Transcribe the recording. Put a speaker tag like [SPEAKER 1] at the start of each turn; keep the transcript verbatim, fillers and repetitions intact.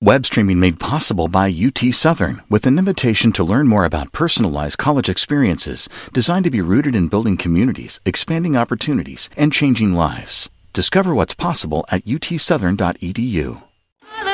[SPEAKER 1] Web streaming made possible by U T Southern with an invitation to learn more about personalized college experiences designed to be rooted in building communities, expanding opportunities, and changing lives. Discover what's possible at u t southern dot e d u.